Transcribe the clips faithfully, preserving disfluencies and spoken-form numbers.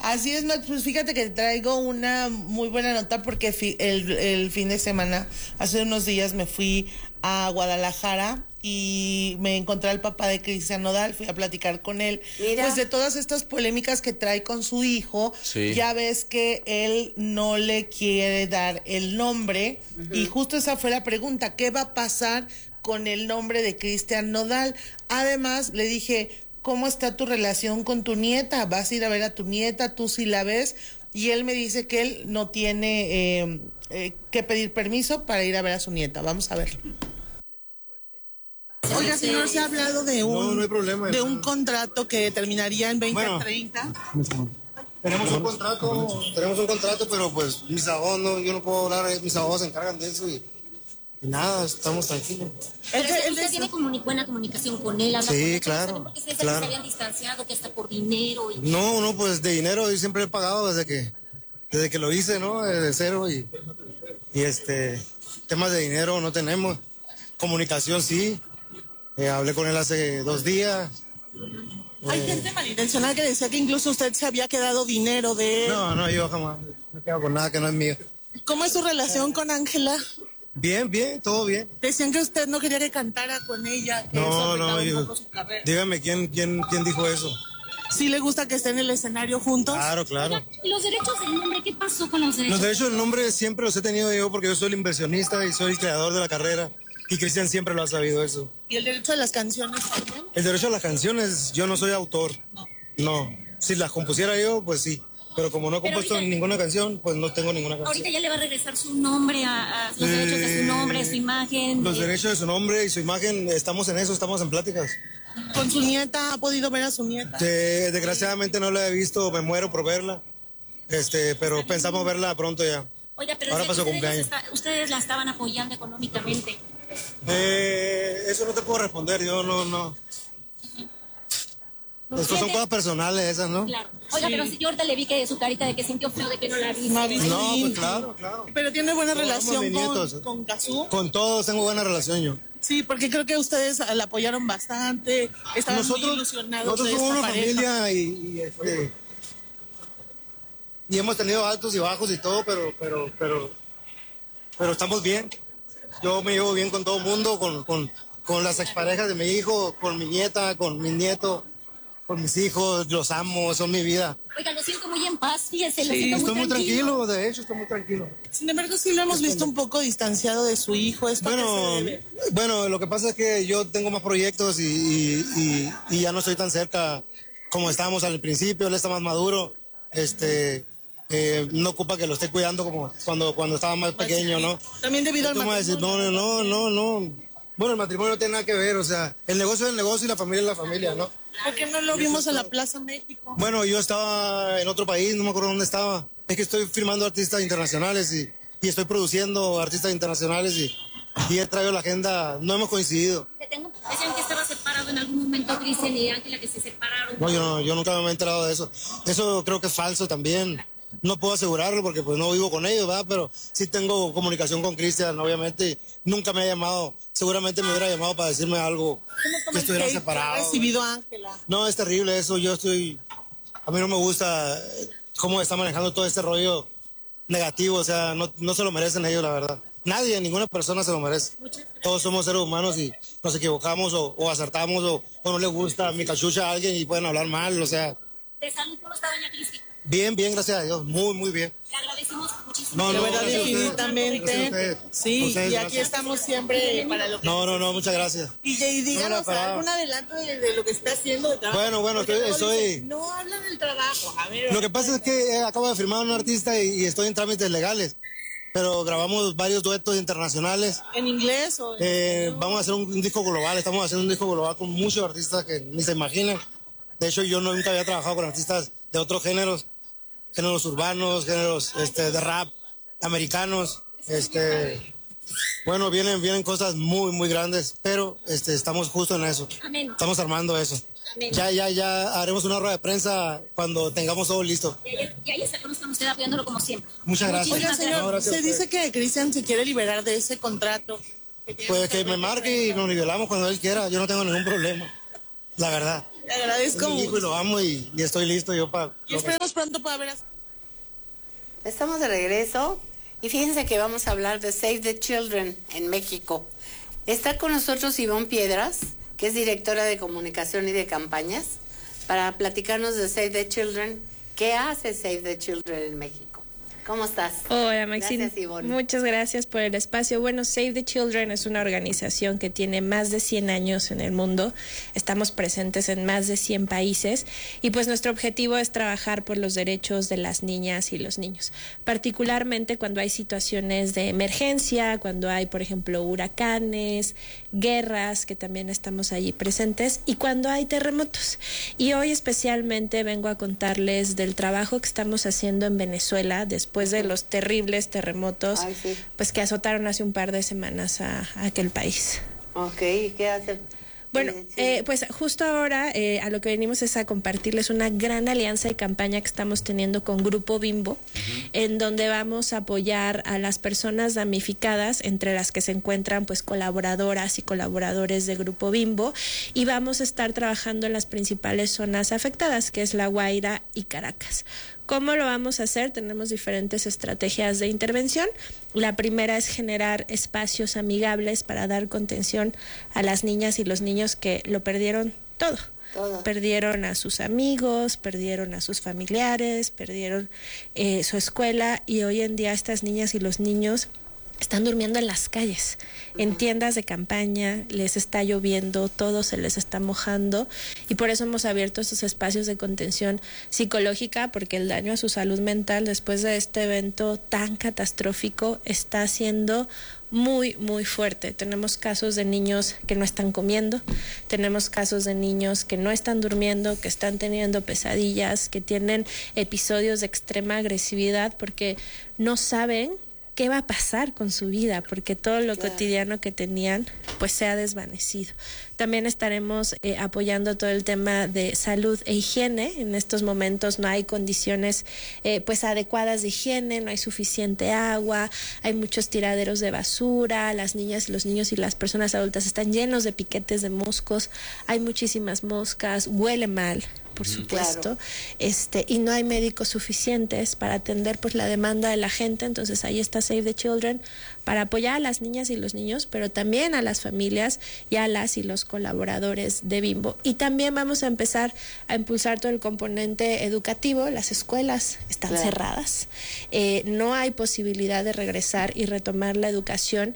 Así es, Max, pues fíjate que traigo una muy buena nota porque fi- el, el fin de semana, hace unos días me fui a Guadalajara y me encontré al papá de Cristian Nodal, fui a platicar con él, Mira. pues de todas estas polémicas que trae con su hijo. Sí. Ya ves que él no le quiere dar el nombre, uh-huh. Y justo esa fue la pregunta, ¿qué va a pasar con el nombre de Cristian Nodal? Además, le dije, ¿cómo está tu relación con tu nieta? ¿Vas a ir a ver a tu nieta? ¿Tú sí la ves? Y él me dice que él no tiene eh, eh, que pedir permiso para ir a ver a su nieta. Vamos a ver. Oiga, señor, se ha hablado de un, no, no hay problema, de no. un contrato que terminaría en veinte treinta. Bueno, tenemos un contrato, tenemos un contrato, pero pues mis abogados, no, yo no puedo hablar, mis abogados se encargan de eso y, y nada, estamos tranquilos. Pero ¿Usted, usted tiene comuni- buena comunicación con él? Sí, con él, claro. Porque ustedes claro. se habían distanciado, que está por dinero. Y... No, no, pues de dinero yo siempre he pagado desde que, desde que lo hice, ¿no? Desde cero y, y este, temas de dinero no tenemos. Comunicación sí. Eh, hablé con él hace dos días. Hay eh, gente malintencionada que decía que incluso usted se había quedado dinero de él. No, no, yo jamás me quedo con nada que no es mío. ¿Cómo es su relación con Ángela? Bien, bien, todo bien. Decían que usted no quería que cantara con ella. Que No, eso no, afectaba un yo, poco su carrera. dígame quién, quién, quién dijo eso. ¿Sí le gusta que estén en el escenario juntos? Claro, claro. Oiga, ¿y los derechos del nombre? ¿Qué pasó con los derechos? Los derechos del nombre siempre los he tenido yo porque yo soy el inversionista y soy el creador de la carrera. Y Cristian siempre lo ha sabido eso. ¿Y el derecho de las canciones también? El derecho a las canciones, yo no soy autor. No. No. Si las compusiera yo, pues sí. Pero como no he compuesto ahorita, ninguna canción, pues no tengo ninguna canción. Ahorita ya le va a regresar su nombre, a, a los eh, derechos de su nombre, su imagen. Los de... derechos de su nombre y su imagen, estamos en eso, estamos en pláticas. ¿Con su nieta? ¿Ha podido ver a su nieta? Eh, desgraciadamente no la he visto, me muero por verla. Este, pero pensamos verla pronto ya. Oiga, pero ahora pasó cumpleaños. Está, ustedes la estaban apoyando económicamente. Eh, eso no te puedo responder, yo no, no. Estas son cosas personales esas, ¿no? Claro. Oiga, sí. Pero si yo ahorita le vi que su carita de que sintió feo de que no la vi. No, no pues claro, claro. Pero tiene buena no, relación con, con Cazzu. Con todos tengo buena relación yo. Sí, porque creo que ustedes la apoyaron bastante, estaban nosotros, muy ilusionados. Nosotros de somos una pareja. familia y, y este y hemos tenido altos y bajos y todo, pero pero pero pero estamos bien. Yo me llevo bien con todo el mundo, con, con, con las exparejas de mi hijo, con mi nieta, con mi nieto, con mis hijos, los amo, son mi vida. Oiga, lo siento muy en paz, fíjese, lo sí, siento estoy muy muy tranquilo. tranquilo, de hecho estoy muy tranquilo. Sin embargo, sí lo hemos es visto un poco distanciado de su hijo. ¿Esto bueno, bueno, lo que pasa es que yo tengo más proyectos y, y, y, y ya no estoy tan cerca como estábamos al principio, él está más maduro, este... Eh, no ocupa que lo esté cuidando como cuando cuando estaba más pequeño, ¿no? También debido al matrimonio. Decir, no, no, no, no, no. Bueno, el matrimonio no tiene nada que ver, o sea, el negocio es el negocio y la familia es la familia, ¿no? ¿Por qué no lo vimos en la Plaza México? Bueno, yo estaba en otro país, no me acuerdo dónde estaba. Es que estoy firmando artistas internacionales y, y estoy produciendo artistas internacionales y, y he traído la agenda, no hemos coincidido. Tengo, decían que estaba separado en algún momento Cristian y Ángela, que se separaron. No, yo no, yo nunca me he enterado de eso. Eso creo que es falso también. No puedo asegurarlo porque pues no vivo con ellos, ¿verdad? Pero sí tengo comunicación con Cristian, obviamente. Nunca me ha llamado. Seguramente me hubiera llamado para decirme algo que estuviera separado. ¿Ha recibido a Ángela? No, es terrible eso. Yo estoy... A mí no me gusta cómo está manejando todo este rollo negativo. O sea, no, no se lo merecen ellos, la verdad. Nadie, ninguna persona se lo merece. Todos somos seres humanos y nos equivocamos o, o acertamos o, o no le gusta mi cachucha a alguien y pueden hablar mal, o sea... ¿De salud cómo está doña Cristi? Bien, bien, gracias a Dios, muy, muy bien. Le agradecemos muchísimo. No, no, de verdad, infinitamente. Sí, ustedes, y aquí gracias. estamos siempre para lo que... No, no, no, muchas gracias. Y, y díganos no, algún adelanto de, de lo que está haciendo de trabajo. Bueno, bueno, estoy... estoy... Dicen, no hablan del trabajo. A ver, lo que pasa es que eh, acabo de firmar a un artista y, y estoy en trámites legales. Pero grabamos varios duetos internacionales. ¿En inglés o...? En... Eh, vamos a hacer un, un disco global, estamos haciendo un disco global con muchos artistas que ni se imaginan. De hecho, yo no, nunca había trabajado con artistas de otros géneros. Géneros urbanos, géneros este, de rap, americanos, este, bueno, vienen, vienen cosas muy, muy grandes, pero este, estamos justo en eso. Amén. Estamos armando eso. Amén. Ya, ya, ya haremos una rueda de prensa cuando tengamos todo listo. Ya, ya, ya, ya está con usted apoyándolo como siempre. Muchas gracias. Oiga, señor, no, gracias se dice que Cristian se quiere liberar de ese contrato. Que pues que me marque y nos nivelamos cuando él quiera, yo no tengo ningún problema, la verdad. Te agradezco es mi hijo y lo amo y, y estoy listo yo para... Y esperemos pronto poder ver a... Estamos de regreso y fíjense que vamos a hablar de Save the Children en México. Está con nosotros Ivonne Piedras, que es directora de comunicación y de campañas, para platicarnos de Save the Children. ¿Qué hace Save the Children en México? ¿Cómo estás? Hola, Maxine. Gracias, Ivonne. Muchas gracias por el espacio. Bueno, Save the Children es una organización que tiene más de cien años en el mundo. Estamos presentes en más de cien países y pues nuestro objetivo es trabajar por los derechos de las niñas y los niños, particularmente cuando hay situaciones de emergencia, cuando hay, por ejemplo, huracanes, guerras, que también estamos allí presentes, y cuando hay terremotos. Y hoy especialmente vengo a contarles del trabajo que estamos haciendo en Venezuela después de los terribles terremotos. Ay, sí. Pues que azotaron hace un par de semanas a, a aquel país. Ok, ¿y qué hace? Bueno, Eh, sí. eh, pues justo ahora eh, a lo que venimos es a compartirles una gran alianza de campaña que estamos teniendo con Grupo Bimbo, uh-huh. en donde vamos a apoyar a las personas damnificadas, entre las que se encuentran pues colaboradoras y colaboradores de Grupo Bimbo, y vamos a estar trabajando en las principales zonas afectadas, que es La Guaira y Caracas. ¿Cómo lo vamos a hacer? Tenemos diferentes estrategias de intervención. La primera es generar espacios amigables para dar contención a las niñas y los niños que lo perdieron todo. Todo. Perdieron a sus amigos, perdieron a sus familiares, perdieron eh, su escuela, y hoy en día estas niñas y los niños están durmiendo en las calles, uh-huh. en tiendas de campaña, les está lloviendo, todo se les está mojando, y por eso hemos abierto estos espacios de contención psicológica, porque el daño a su salud mental después de este evento tan catastrófico está siendo muy, muy fuerte. Tenemos casos de niños que no están comiendo, tenemos casos de niños que no están durmiendo, que están teniendo pesadillas, que tienen episodios de extrema agresividad porque no saben qué va a pasar con su vida, porque todo lo claro. cotidiano que tenían pues se ha desvanecido. También estaremos eh, apoyando todo el tema de salud e higiene. En estos momentos no hay condiciones eh, pues adecuadas de higiene, no hay suficiente agua, hay muchos tiraderos de basura, las niñas, los niños y las personas adultas están llenos de piquetes de moscos, hay muchísimas moscas, huele mal, por supuesto, claro. este y no hay médicos suficientes para atender pues la demanda de la gente. Entonces ahí está Save the Children para apoyar a las niñas y los niños, pero también a las familias y a las y los colaboradores de Bimbo. Y también vamos a empezar a impulsar todo el componente educativo. Las escuelas están claro. cerradas, eh, no hay posibilidad de regresar y retomar la educación,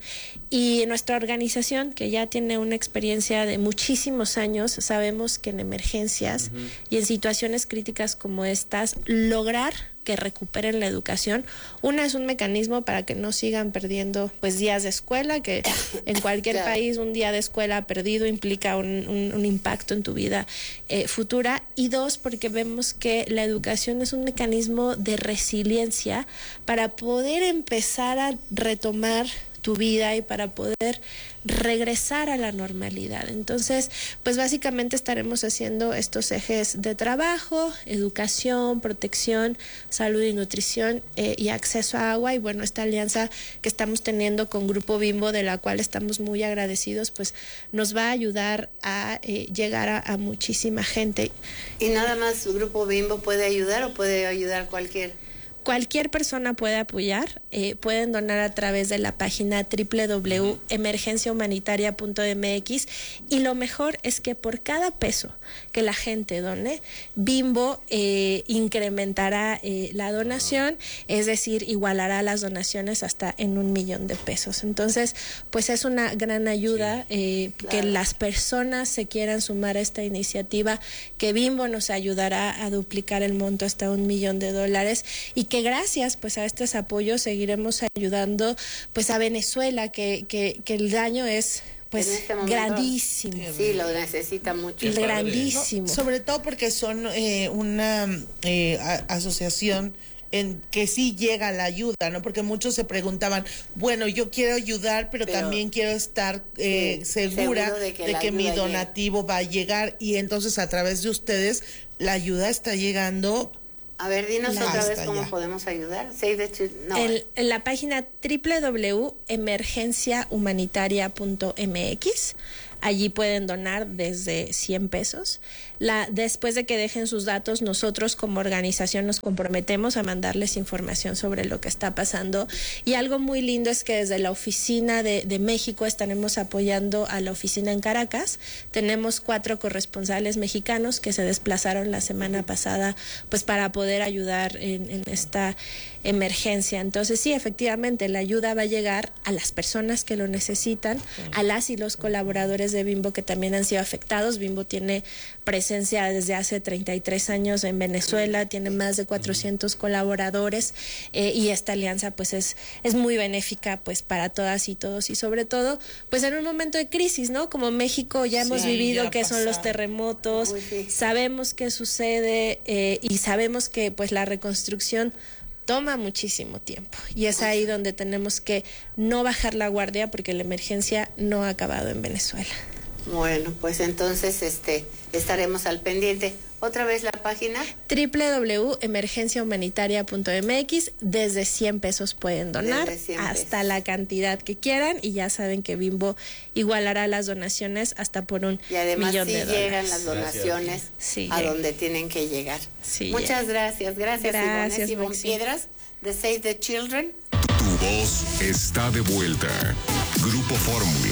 y nuestra organización, que ya tiene una experiencia de muchísimos años, sabemos que en emergencias uh-huh. y en situaciones críticas como estas, lograr que recuperen la educación, una es un mecanismo para que no sigan perdiendo pues días de escuela, que en cualquier claro. país un día de escuela perdido implica un, un, un impacto en tu vida eh, futura, y dos, porque vemos que la educación es un mecanismo de resiliencia para poder empezar a retomar tu vida y para poder regresar a la normalidad. Entonces, pues básicamente estaremos haciendo estos ejes de trabajo: educación, protección, salud y nutrición, eh, y acceso a agua. Y bueno, esta alianza que estamos teniendo con Grupo Bimbo, de la cual estamos muy agradecidos, pues nos va a ayudar a eh, llegar a, a muchísima gente. ¿Y nada más Grupo Bimbo puede ayudar o puede ayudar cualquier? Cualquier persona puede apoyar, eh, pueden donar a través de la página doble u doble u doble u punto emergencia humanitaria punto eme equis, y lo mejor es que por cada peso que la gente done, Bimbo eh, incrementará eh, la donación, es decir, igualará las donaciones hasta en un millón de pesos. Entonces, pues es una gran ayuda eh, claro. que las personas se quieran sumar a esta iniciativa, que Bimbo nos ayudará a duplicar el monto hasta un millón de dólares, y que que gracias pues a estos apoyos seguiremos ayudando pues a Venezuela, que, que, que el daño es pues este momento, grandísimo. Sí, lo necesita mucho. Grandísimo. No, sobre todo porque son eh, una eh, a, asociación en que sí llega la ayuda, ¿no? Porque muchos se preguntaban, bueno, yo quiero ayudar, pero, pero también quiero estar eh, sí, segura de que, de que mi donativo llegue. va a llegar, y entonces a través de ustedes la ayuda está llegando. A ver, dinos La otra vez cómo ya. podemos ayudar. Save the no. El, en la página doble u doble u doble u punto emergencia humanitaria punto eme equis, Allí pueden donar desde cien pesos. La, después de que dejen sus datos, nosotros como organización nos comprometemos a mandarles información sobre lo que está pasando. Y algo muy lindo es que desde la oficina de, de México estaremos apoyando a la oficina en Caracas. Tenemos cuatro corresponsales mexicanos que se desplazaron la semana pasada pues para poder ayudar en, en esta emergencia. Entonces sí, efectivamente, la ayuda va a llegar a las personas que lo necesitan, a las y los colaboradores de Bimbo que también han sido afectados. Bimbo tiene presencia desde hace treinta y tres años en Venezuela, tiene más de cuatrocientos colaboradores eh, y esta alianza pues es, es muy benéfica pues para todas y todos y sobre todo pues en un momento de crisis, ¿no? Como México ya hemos sí, vivido que son los terremotos, Uy, sí. sabemos qué sucede eh, y sabemos que pues la reconstrucción toma muchísimo tiempo y es ahí donde tenemos que no bajar la guardia porque la emergencia no ha acabado en Venezuela. Bueno, pues entonces este estaremos al pendiente. Otra vez la página doble u doble u doble u punto emergencia humanitaria punto m x. Desde cien pesos pueden donar cien hasta pesos. La cantidad que quieran y ya saben que Bimbo igualará las donaciones hasta por un y además millón sí de dólares. Llegan las donaciones sí, a llega. Donde tienen que llegar. Sí, Muchas llega. gracias, gracias, gracias Ivonne Piedras de Save the Children. Tu voz está de vuelta. Grupo Fórmula.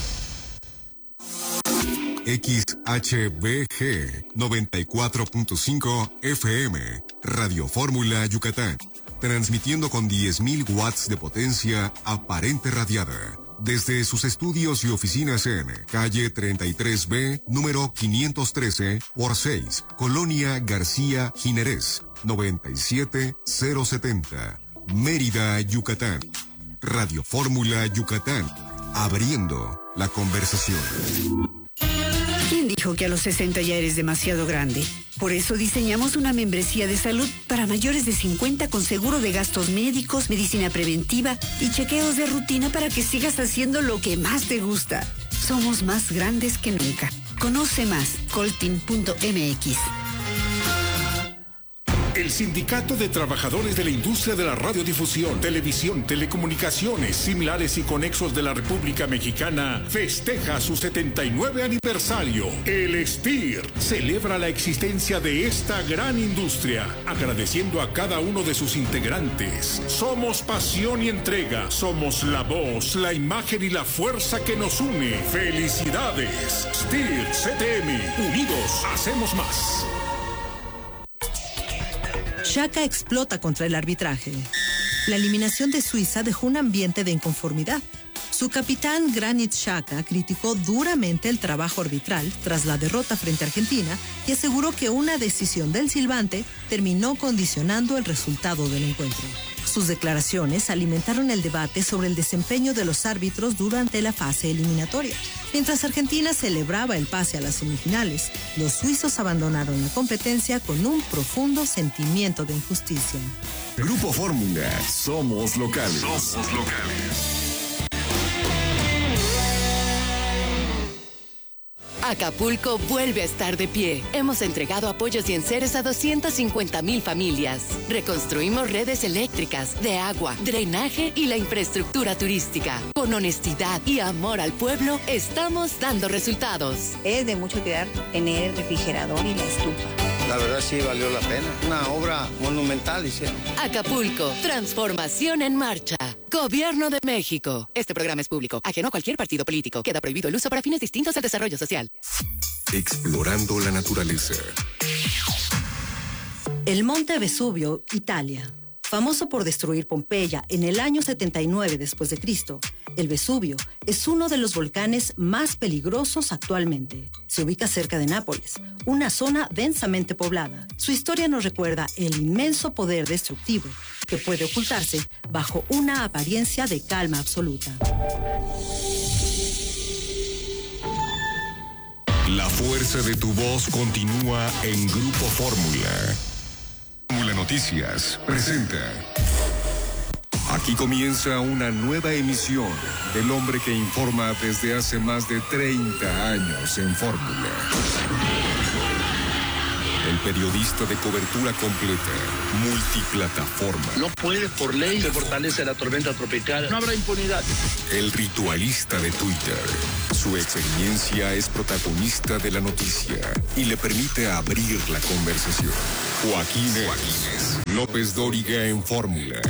X H B G noventa y cuatro punto cinco F M, Radio Fórmula Yucatán, transmitiendo con diez mil watts de potencia aparente radiada, desde sus estudios y oficinas en calle treinta y tres B, número quinientos trece por seis, Colonia García Jiménez, noventa y siete mil setenta, Mérida, Yucatán. Radio Fórmula Yucatán, abriendo la conversación. ¿Quién dijo que a los sesenta ya eres demasiado grande? Por eso diseñamos una membresía de salud para mayores de cincuenta con seguro de gastos médicos, medicina preventiva y chequeos de rutina para que sigas haciendo lo que más te gusta. Somos más grandes que nunca. Conoce más, coltin punto m x. El Sindicato de Trabajadores de la Industria de la Radiodifusión, Televisión, Telecomunicaciones, Similares y Conexos de la República Mexicana festeja su setenta y nueve aniversario. El S T I R celebra la existencia de esta gran industria, agradeciendo a cada uno de sus integrantes. Somos pasión y entrega, somos la voz, la imagen y la fuerza que nos une. ¡Felicidades! S T I R C T M, unidos hacemos más. Xhaka explota contra el arbitraje. La eliminación de Suiza dejó un ambiente de inconformidad. Su capitán Granit Xhaka criticó duramente el trabajo arbitral tras la derrota frente a Argentina y aseguró que una decisión del silbante terminó condicionando el resultado del encuentro. Sus declaraciones alimentaron el debate sobre el desempeño de los árbitros durante la fase eliminatoria. Mientras Argentina celebraba el pase a las semifinales, los suizos abandonaron la competencia con un profundo sentimiento de injusticia. Grupo Fórmula, somos locales. Somos locales. Acapulco vuelve a estar de pie. Hemos entregado apoyos y enseres a doscientas cincuenta mil familias. Reconstruimos redes eléctricas, de agua, drenaje y la infraestructura turística. Con honestidad y amor al pueblo, estamos dando resultados. Es de mucho cuidar tener el refrigerador y la estufa. La verdad sí valió la pena. Una obra monumental hicieron. Acapulco, transformación en marcha. Gobierno de México. Este programa es público, ajeno a cualquier partido político. Queda prohibido el uso para fines distintos al desarrollo social. Explorando la naturaleza. El Monte Vesubio, Italia. Famoso por destruir Pompeya en el año setenta y nueve después de Cristo, el Vesubio es uno de los volcanes más peligrosos actualmente. Se ubica cerca de Nápoles, una zona densamente poblada. Su historia nos recuerda el inmenso poder destructivo que puede ocultarse bajo una apariencia de calma absoluta. La fuerza de tu voz continúa en Grupo Fórmula. Fórmula Noticias presenta. Aquí comienza una nueva emisión del hombre que informa desde hace más de treinta años en Fórmula. El El periodista de cobertura completa, multiplataforma. No puede por ley, se fortalece la tormenta tropical, no habrá impunidad. El ritualista de Twitter. Su experiencia es protagonista de la noticia y le permite abrir la conversación. Joaquín, Joaquín López Dóriga en Fórmula.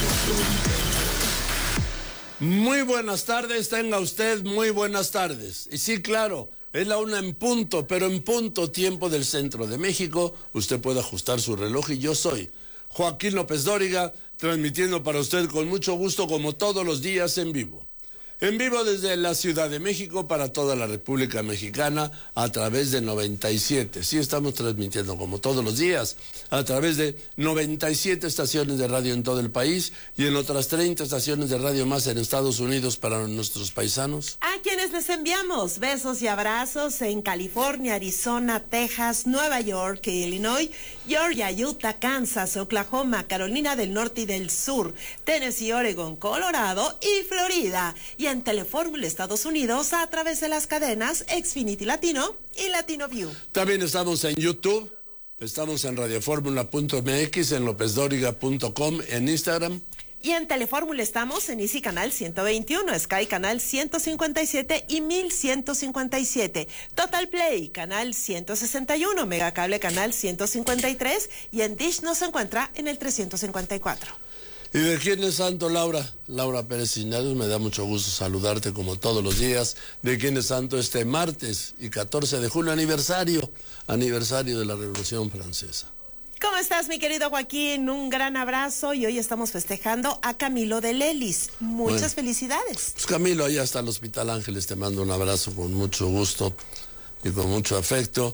Muy buenas tardes, tenga usted muy buenas tardes. Y sí, claro, es la una en punto, pero en punto tiempo del centro de México. Usted puede ajustar su reloj y yo soy Joaquín López Dóriga, transmitiendo para usted con mucho gusto como todos los días en vivo. En vivo desde la Ciudad de México para toda la República Mexicana a través de noventa y siete. Sí, estamos transmitiendo como todos los días a través de noventa y siete estaciones de radio en todo el país y en otras treinta estaciones de radio más en Estados Unidos para nuestros paisanos. A quienes les enviamos besos y abrazos en California, Arizona, Texas, Nueva York, Illinois, Georgia, Utah, Kansas, Oklahoma, Carolina del Norte y del Sur, Tennessee, Oregon, Colorado y Florida. Y en Telefórmula Estados Unidos a través de las cadenas Xfinity Latino y Latino View. También estamos en YouTube, estamos en radioformula punto m x, en lópez dóriga punto com, en Instagram. Y en Telefórmula estamos en Easy Canal ciento veintiuno, Sky Canal ciento cincuenta y siete y mil ciento cincuenta y siete, Total Play Canal ciento sesenta y uno, Megacable Canal ciento cincuenta y tres y en Dish nos encuentra en el trescientos cincuenta y cuatro. ¿Y de quién es santo, Laura? Laura Pérez Cisneros, me da mucho gusto saludarte como todos los días. ¿De quién es santo este martes y catorce de julio, aniversario, aniversario de la Revolución Francesa? ¿Cómo estás, mi querido Joaquín? Un gran abrazo y hoy estamos festejando a Camilo de Lelis. Muchas bueno, felicidades. Pues Camilo, allá hasta el Hospital Ángeles, te mando un abrazo con mucho gusto y con mucho afecto.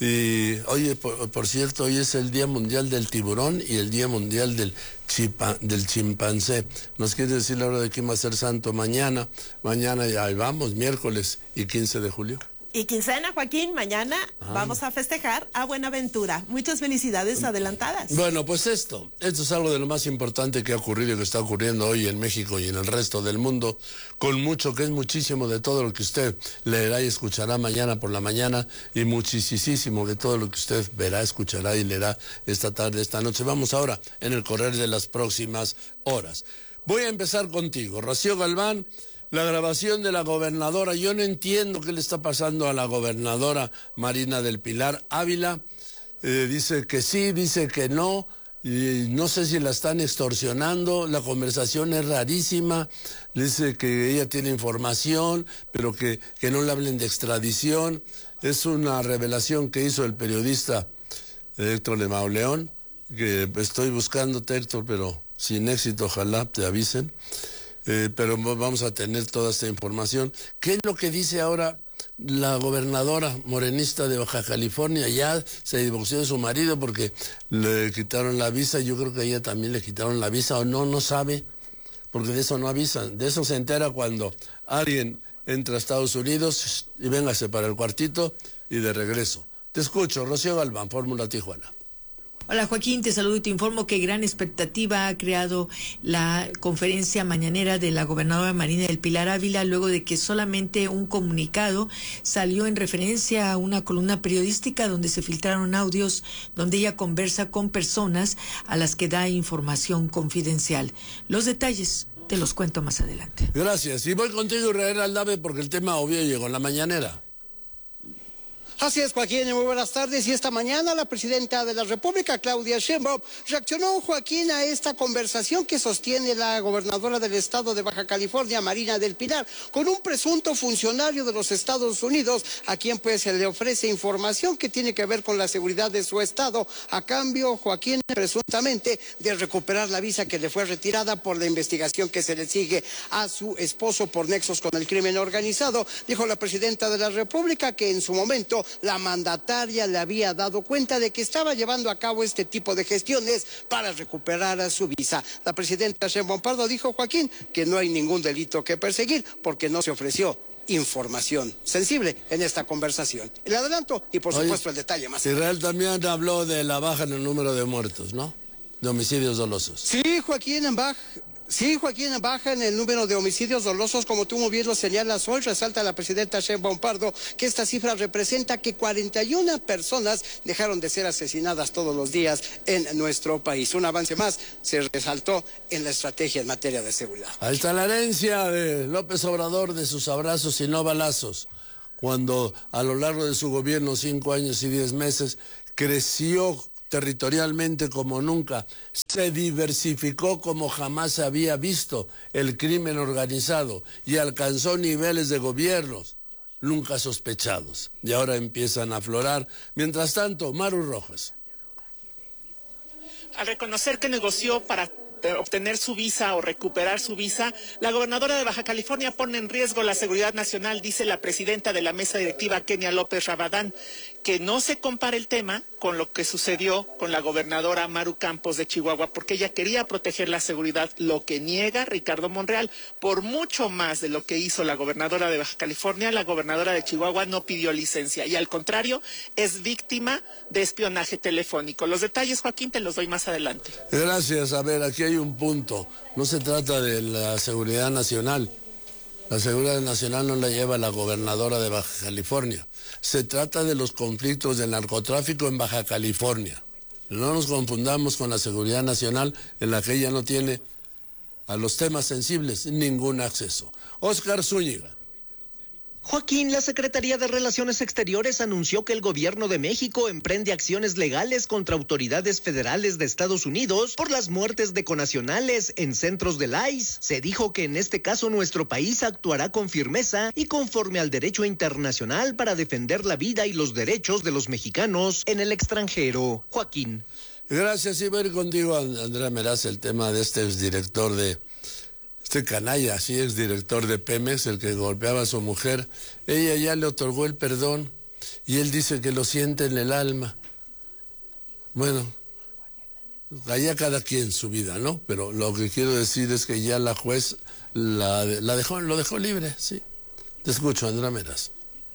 Y oye, por, por cierto, hoy es el Día Mundial del Tiburón y el Día Mundial del, chipa, del Chimpancé. ¿Nos quiere decir la hora de quién va a ser santo mañana? Mañana ya vamos, miércoles y quince de julio. Y quincena, Joaquín, mañana ah. vamos a festejar a Buenaventura. Muchas felicidades adelantadas. Bueno, pues esto, esto es algo de lo más importante que ha ocurrido y que está ocurriendo hoy en México y en el resto del mundo, con mucho, que es muchísimo de todo lo que usted leerá y escuchará mañana por la mañana y muchísimo de todo lo que usted verá, escuchará y leerá esta tarde, esta noche. Vamos ahora en el correr de las próximas horas. Voy a empezar contigo, Rocío Galván. La grabación de la gobernadora, yo no entiendo qué le está pasando a la gobernadora Marina del Pilar Ávila, eh, dice que sí, dice que no, y no sé si la están extorsionando, la conversación es rarísima, dice que ella tiene información, pero que, que no le hablen de extradición, es una revelación que hizo el periodista Héctor de Mauleón, que estoy buscándote, Héctor, pero sin éxito, ojalá te avisen. Eh, pero vamos a tener toda esta información. ¿Qué es lo que dice ahora la gobernadora morenista de Baja California? Ya se divorció de su marido porque le quitaron la visa. Yo creo que a ella también le quitaron la visa, o no, no sabe, porque de eso no avisan. De eso se entera cuando alguien entra a Estados Unidos y véngase para el cuartito y de regreso. Te escucho, Rocío Galván, Fórmula Tijuana. Hola Joaquín, te saludo y te informo que gran expectativa ha creado la conferencia mañanera de la gobernadora Marina del Pilar Ávila luego de que solamente un comunicado salió en referencia a una columna periodística donde se filtraron audios donde ella conversa con personas a las que da información confidencial. Los detalles te los cuento más adelante. Gracias. Y voy contigo, Israel Aldave, porque el tema obvio llegó en la mañanera. Así es, Joaquín, muy buenas tardes. Y esta mañana la presidenta de la República, Claudia Sheinbaum, reaccionó, Joaquín, a esta conversación que sostiene la gobernadora del estado de Baja California, Marina del Pilar, con un presunto funcionario de los Estados Unidos, a quien pues se le ofrece información que tiene que ver con la seguridad de su estado, a cambio, Joaquín, presuntamente de recuperar la visa que le fue retirada por la investigación que se le sigue a su esposo por nexos con el crimen organizado. Dijo la presidenta de la República que en su momento la mandataria le había dado cuenta de que estaba llevando a cabo este tipo de gestiones para recuperar a su visa. La presidenta Sheinbaum Pardo dijo, Joaquín, que no hay ningún delito que perseguir porque no se ofreció información sensible en esta conversación. El adelanto y por supuesto Oye, el detalle más. Israel también habló de la baja en el número de muertos, ¿no? De homicidios dolosos. Sí, Joaquín, en Baja Sí, Joaquín, baja en el número de homicidios dolosos, como tú muy bien lo señalas hoy. Resalta la presidenta Sheinbaum Pardo que esta cifra representa que cuarenta y una personas dejaron de ser asesinadas todos los días en nuestro país. Un avance más se resaltó en la estrategia en materia de seguridad. Ahí está la herencia de López Obrador de sus abrazos y no balazos, cuando a lo largo de su gobierno, cinco años y diez meses, creció territorialmente como nunca, se diversificó como jamás se había visto el crimen organizado y alcanzó niveles de gobiernos nunca sospechados. Y ahora empiezan a aflorar. Mientras tanto, Maru Rojas. Al reconocer que negoció para obtener su visa o recuperar su visa, la gobernadora de Baja California pone en riesgo la seguridad nacional, dice la presidenta de la mesa directiva, Kenia López Rabadán, que no se compara el tema con lo que sucedió con la gobernadora Maru Campos de Chihuahua, porque ella quería proteger la seguridad, lo que niega Ricardo Monreal. Por mucho más de lo que hizo la gobernadora de Baja California, la gobernadora de Chihuahua no pidió licencia y al contrario es víctima de espionaje telefónico. Los detalles, Joaquín, te los doy más adelante. Gracias. A ver, aquí hay un punto. No se trata de la seguridad nacional. La seguridad nacional no la lleva la gobernadora de Baja California. Se trata de los conflictos del narcotráfico en Baja California. No nos confundamos con la seguridad nacional, en la que ella no tiene a los temas sensibles ningún acceso. Óscar Zúñiga. Joaquín, la Secretaría de Relaciones Exteriores anunció que el gobierno de México emprende acciones legales contra autoridades federales de Estados Unidos por las muertes de connacionales en centros del I C E. Se dijo que en este caso nuestro país actuará con firmeza y conforme al derecho internacional para defender la vida y los derechos de los mexicanos en el extranjero. Joaquín. Gracias, y voy contigo, Andrea Meraz, el tema de este exdirector de... Este canalla, sí, es director de Pemex, el que golpeaba a su mujer. Ella ya le otorgó el perdón y él dice que lo siente en el alma. Bueno, allá cada quien su vida, ¿no? Pero lo que quiero decir es que ya la juez la, la dejó, lo dejó libre, sí. Te escucho, Andrea Meraz.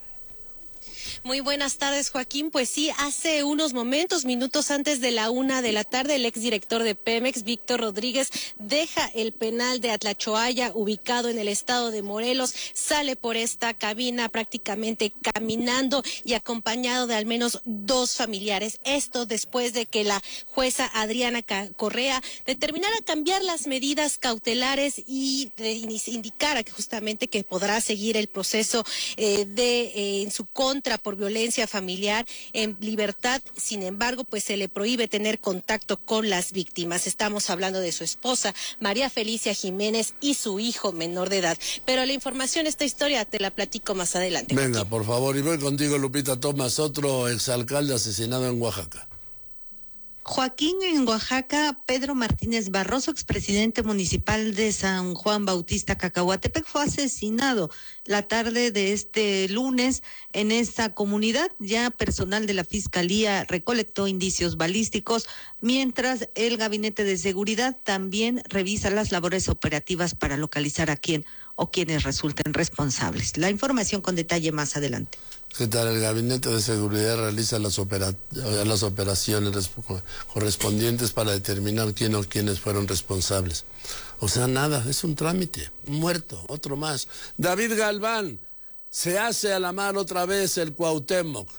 Muy buenas tardes, Joaquín. Pues sí, hace unos momentos, minutos antes de la una de la tarde, el exdirector de Pemex, Víctor Rodríguez, deja el penal de Atlachoaya, ubicado en el estado de Morelos, sale por esta cabina prácticamente caminando y acompañado de al menos dos familiares. Esto después de que la jueza Adriana Correa determinara cambiar las medidas cautelares y de indicara que justamente que podrá seguir el proceso eh, de eh, en su contra por violencia familiar en libertad. Sin embargo, pues se le prohíbe tener contacto con las víctimas. Estamos hablando de su esposa, María Felicia Jiménez, y su hijo menor de edad. Pero la información, esta historia, te la platico más adelante. Venga, por favor, y voy contigo, Lupita Tomás, otro exalcalde asesinado en Oaxaca. Joaquín, en Oaxaca, Pedro Martínez Barroso, expresidente municipal de San Juan Bautista, Cacahuatepec, fue asesinado la tarde de este lunes en esta comunidad. Ya personal de la Fiscalía recolectó indicios balísticos, mientras el Gabinete de Seguridad también revisa las labores operativas para localizar a quién o quienes resulten responsables. La información con detalle más adelante. ¿Qué tal? El Gabinete de Seguridad realiza las, opera las operaciones correspondientes para determinar quién o quiénes fueron responsables. O sea, nada, es un trámite, muerto, otro más. David Galván, se hace a la mar otra vez el Cuauhtémoc.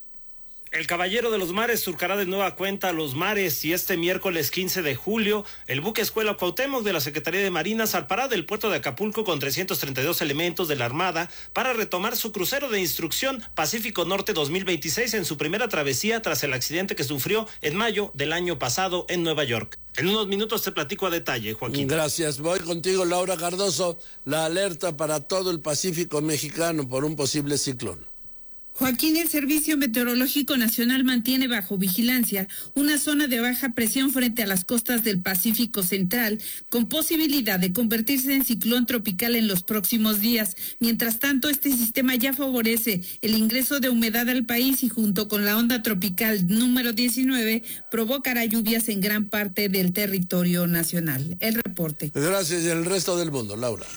El Caballero de los Mares surcará de nueva cuenta los mares y este miércoles quince de julio el buque escuela Cuauhtémoc de la Secretaría de Marina zarpará del puerto de Acapulco con trescientos treinta y dos elementos de la Armada para retomar su crucero de instrucción Pacífico Norte dos mil veintiséis en su primera travesía tras el accidente que sufrió en mayo del año pasado en Nueva York. En unos minutos te platico a detalle, Joaquín. Gracias. Voy contigo, Laura Cardoso. La alerta para todo el Pacífico mexicano por un posible ciclón. Joaquín, el Servicio Meteorológico Nacional mantiene bajo vigilancia una zona de baja presión frente a las costas del Pacífico Central, con posibilidad de convertirse en ciclón tropical en los próximos días. Mientras tanto, este sistema ya favorece el ingreso de humedad al país y junto con la onda tropical número diecinueve provocará lluvias en gran parte del territorio nacional. El reporte. Gracias. Y el resto del mundo, Laura.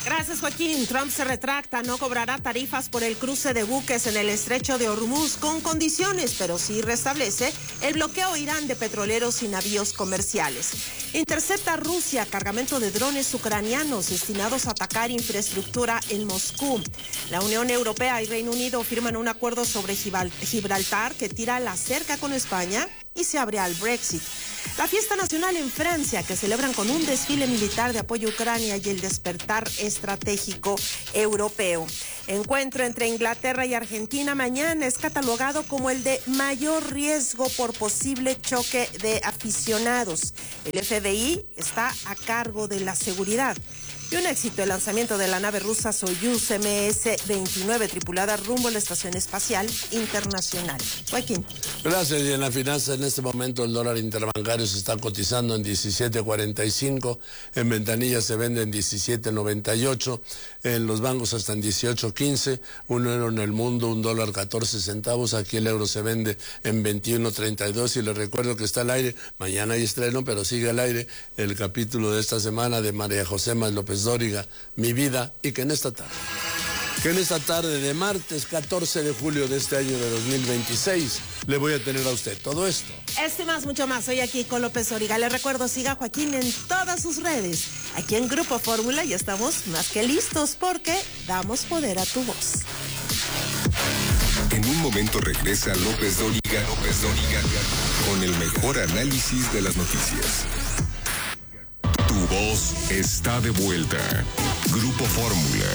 Gracias, Joaquín. Trump se retracta, no cobrará tarifas por el cruce de buques en el estrecho de Hormuz con condiciones, pero sí restablece el bloqueo a Irán de petroleros y navíos comerciales. Intercepta Rusia cargamento de drones ucranianos destinados a atacar infraestructura en Moscú. La Unión Europea y Reino Unido firman un acuerdo sobre Gibraltar que tira la cerca con España y se abre al Brexit. La fiesta nacional en Francia, que celebran con un desfile militar de apoyo a Ucrania y el despertar estratégico europeo. Encuentro entre Inglaterra y Argentina mañana es catalogado como el de mayor riesgo por posible choque de aficionados. El F B I está a cargo de la seguridad. Y un éxito el lanzamiento de la nave rusa Soyuz eme ese veintinueve tripulada rumbo a la Estación Espacial Internacional. Joaquín. Gracias. Y en la finanza, en este momento el dólar interbancario se está cotizando en diecisiete cuarenta y cinco, en ventanilla se vende en diecisiete noventa y ocho, en los bancos hasta en dieciocho quince, un euro en el mundo, un dólar catorce centavos, aquí el euro se vende en veintiuno treinta y dos y les recuerdo que está al aire, mañana hay estreno, pero sigue al aire el capítulo de esta semana de María José Más López Dóriga, Mi Vida, y que en esta tarde, que en esta tarde de martes catorce de julio de este año de dos mil veintiséis, le voy a tener a usted todo esto. Este más, mucho más, soy aquí con López Dóriga. Le recuerdo, siga a Joaquín en todas sus redes. Aquí en Grupo Fórmula ya estamos más que listos porque damos poder a tu voz. En un momento regresa López Dóriga, López Dóriga, con el mejor análisis de las noticias. Tu voz está de vuelta. Grupo Fórmula.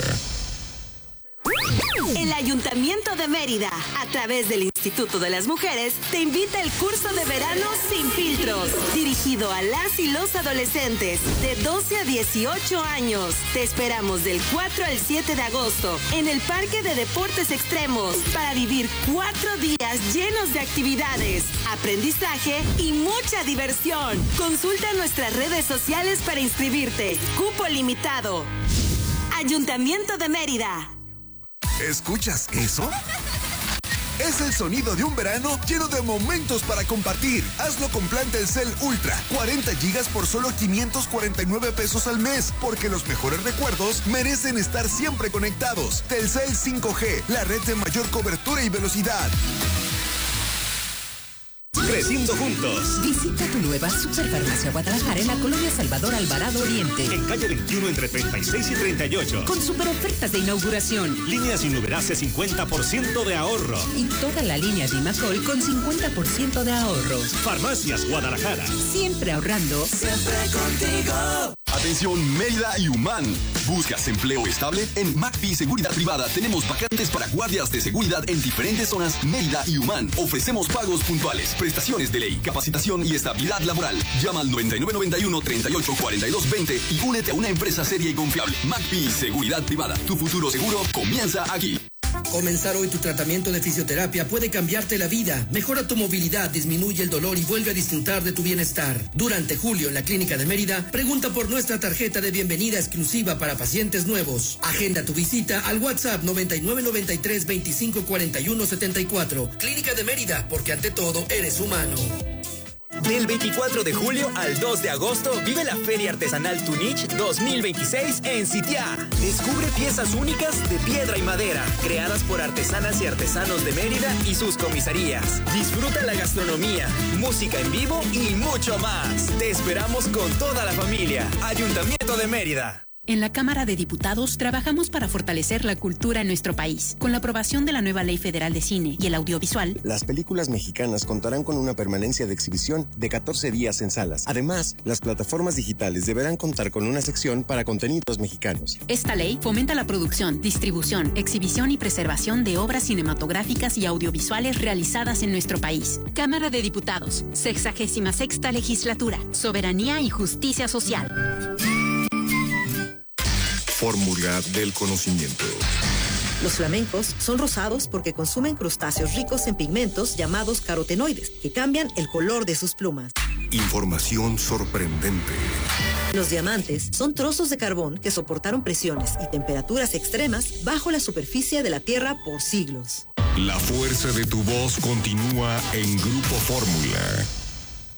El Ayuntamiento de Mérida, a través del Instituto de las Mujeres, te invita al curso de verano Sin Filtros, dirigido a las y los adolescentes de doce a dieciocho años. Te esperamos del cuatro al siete de agosto en el Parque de Deportes Extremos para vivir cuatro días llenos de actividades, aprendizaje y mucha diversión. Consulta nuestras redes sociales para inscribirte. Cupo limitado. Ayuntamiento de Mérida. ¿Escuchas eso? Es el sonido de un verano lleno de momentos para compartir. Hazlo con plan Telcel Ultra. cuarenta gigas por solo quinientos cuarenta y nueve pesos al mes. Porque los mejores recuerdos merecen estar siempre conectados. Telcel cinco G, la red de mayor cobertura y velocidad. Creciendo juntos. Visita tu nueva Superfarmacia Guadalajara en la colonia Salvador Alvarado Oriente. En calle veintiuno entre treinta y seis y treinta y ocho. Con super ofertas de inauguración. Líneas Inuberace cincuenta por ciento de ahorro. Y toda la línea Dimacol con cincuenta por ciento de ahorro. Farmacias Guadalajara. Siempre ahorrando. Siempre contigo. Atención Mérida y Humán. ¿Buscas empleo estable? En McPhee Seguridad Privada tenemos vacantes para guardias de seguridad en diferentes zonas Mérida y Humán. Ofrecemos pagos puntuales, prestaciones de ley, capacitación y estabilidad laboral. Llama al noventa y nueve noventa y uno treinta y ocho cuarenta y dos veinte y únete a una empresa seria y confiable. McPhee Seguridad Privada. Tu futuro seguro comienza aquí. Comenzar hoy tu tratamiento de fisioterapia puede cambiarte la vida. Mejora tu movilidad, disminuye el dolor y vuelve a disfrutar de tu bienestar. Durante julio en la Clínica de Mérida, pregunta por nuestra tarjeta de bienvenida exclusiva para pacientes nuevos. Agenda tu visita al WhatsApp noventa y nueve noventa y tres veinticinco cuarenta y uno setenta y cuatro. Clínica de Mérida, porque ante todo eres humano. Del veinticuatro de julio al dos de agosto vive la Feria Artesanal Tunich dos mil veintiséis en Sitiá. Descubre piezas únicas de piedra y madera, creadas por artesanas y artesanos de Mérida y sus comisarías. Disfruta la gastronomía, música en vivo y mucho más. Te esperamos con toda la familia. Ayuntamiento de Mérida. En la Cámara de Diputados trabajamos para fortalecer la cultura en nuestro país. Con la aprobación de la nueva Ley Federal de Cine y el Audiovisual, las películas mexicanas contarán con una permanencia de exhibición de catorce días en salas. Además, las plataformas digitales deberán contar con una sección para contenidos mexicanos. Esta ley fomenta la producción, distribución, exhibición y preservación de obras cinematográficas y audiovisuales realizadas en nuestro país. Cámara de Diputados, sexagésima sexta legislatura, soberanía y justicia social. Fórmula del conocimiento. Los flamencos son rosados porque consumen crustáceos ricos en pigmentos llamados carotenoides, que cambian el color de sus plumas. Información sorprendente. Los diamantes son trozos de carbón que soportaron presiones y temperaturas extremas bajo la superficie de la Tierra por siglos. La fuerza de tu voz continúa en Grupo Fórmula.